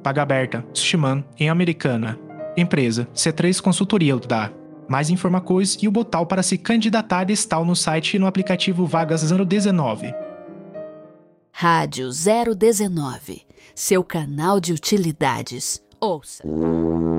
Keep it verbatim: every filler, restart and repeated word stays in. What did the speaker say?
Paga Aberta, Sushiman, em Americana. Empresa, C três Consultoria dá. Mais informações e o botão para se candidatar está no site e no aplicativo Vagas zero dezenove. Rádio zero dezenove, seu canal de utilidades. Ouça!